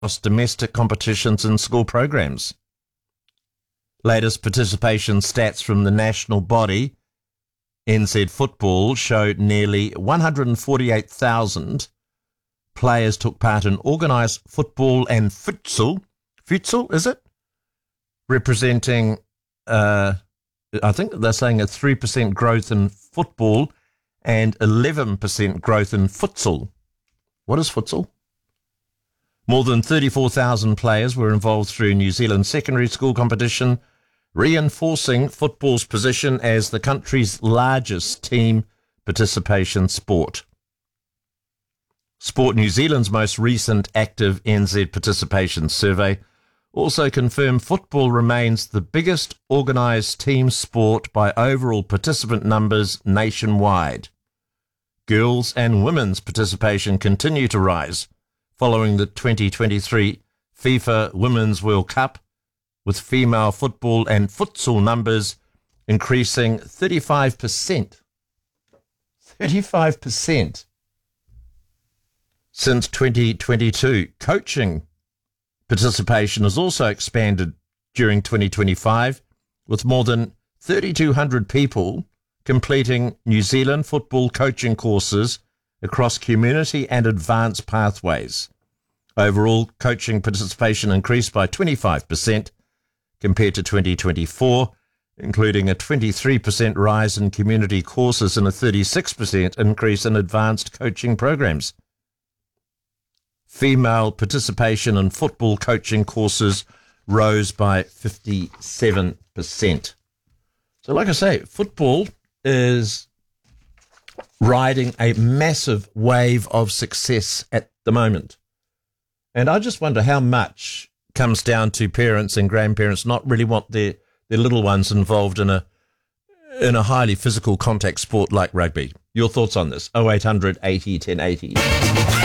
across domestic competitions and school programs. Latest participation stats from the national body, NZ Football, showed nearly 148,000 players took part in organised football and futsal. Futsal, is it? Representing, I think they're saying a 3% growth in football and 11% growth in futsal. What is futsal? More than 34,000 players were involved through New Zealand secondary school competition, reinforcing football's position as the country's largest team participation sport. Sport New Zealand's most recent active NZ participation survey also confirmed football remains the biggest organised team sport by overall participant numbers nationwide. Girls' and women's participation continue to rise following the 2023 FIFA Women's World Cup, with female football and futsal numbers increasing 35%. 35%. Since 2022, coaching participation has also expanded during 2025, with more than 3,200 people completing New Zealand football coaching courses across community and advanced pathways. Overall, coaching participation increased by 25% compared to 2024, including a 23% rise in community courses and a 36% increase in advanced coaching programs. Female participation in football coaching courses rose by 57%. So like I say, football is riding a massive wave of success at the moment. And I just wonder how much comes down to parents and grandparents not really want their little ones involved in a highly physical contact sport like rugby. Your thoughts on this? 0800 80 1080.